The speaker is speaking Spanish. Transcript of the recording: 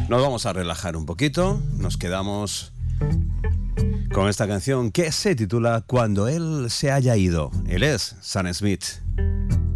Nos vamos a relajar un poquito, nos quedamos con esta canción que se titula Cuando él se haya ido. Él es Sam Smith.